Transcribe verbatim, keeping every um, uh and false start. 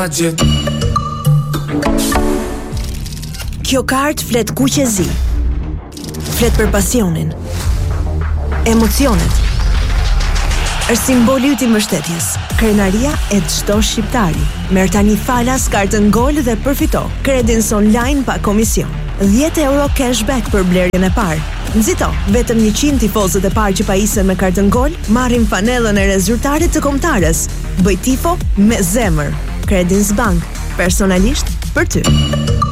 Kjo kartë flet kuqezi. Flet për pasionin, emocionet. Është simboli yt i mbështetjes, krenaria e çdo shqiptari. Merr tani falas kartën Gol dhe përfito kredin online pa komision. dhjetë euro cashback për blerjen e parë. Nxito, vetëm njëqind tifozët e parë që pajisen me kartën Gol marrin fanellën e rezultatit të kombëtarës. Bëj tifo me zemër. Credins Bank, personalisht për ty.